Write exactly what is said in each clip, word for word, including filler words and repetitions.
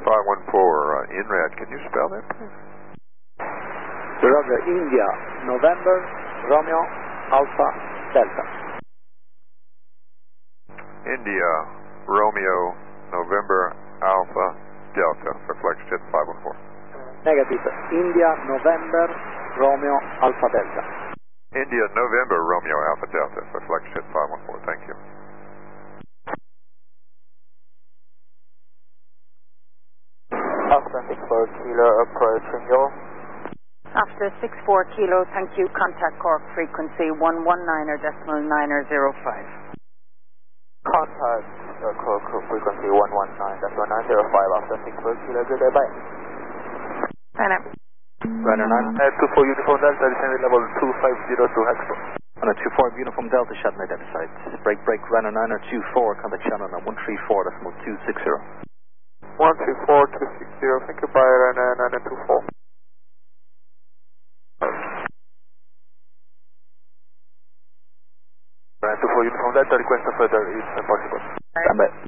five one four, uh, INRAD, can you spell that, please? Roger, India, November, Romeo, Alpha, Delta. India, Romeo, November, Alpha, Delta, for FlexJet five one four. Negative, India, November, Romeo, Alpha, Delta. India, November, Romeo, Alpha, Delta, for FlexJet five one four, thank you. After six four Kilo, approaching your. After six four Kilo, thank you, contact Cork frequency one one nine decimal nine zero five. Contact uh, Cork frequency one one nine decimal nine zero five after six four Kilo, good day, bye. Bye now. Runner nine. Uh, two four Uniform Delta, descending level two five zero to Expo. On a two four Uniform Delta, shutting identified. Break, break, runner nine or two four, contact channel on one three four decimal two six zero. one two four two six zero, thank you, bye, runner nine and two four. Runner two four Uniform Delta, request a further is possible. Stand by.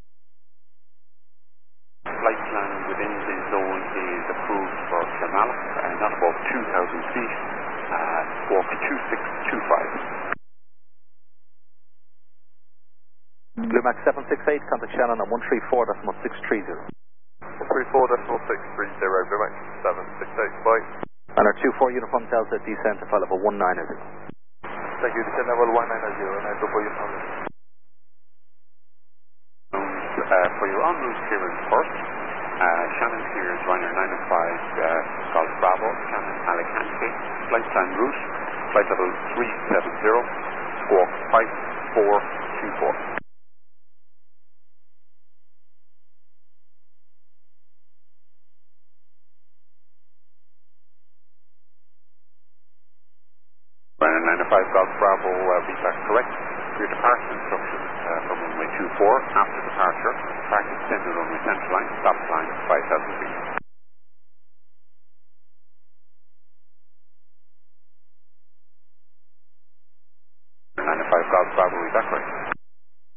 Flight plan within the zone is approved for Shamala, uh, not above two thousand feet, uh, walk two six two five. Blue Max seven six eight, contact channel on one three four decimal six three zero. one three four decimal six three zero, Blue Max seven six eight, bye. And our two four Uniform Delta, descend to flight level one nine zero. Thank you, descend level one nine zero, nine two four Uniform Delta. Uh, for your en route clearance first, uh, Shannon clears Ryanair nine oh five uh, Golf Bravo, Shannon Alicante, flight plan route, flight level three seven zero, squawk five four two four. Ryanair nine oh five Golf Bravo, uh, feedback correct. Your departure instructions uh, from runway two four. After departure, track extended runway central line, stop line five thousand feet. nine oh five Golf Bravo, is that correct?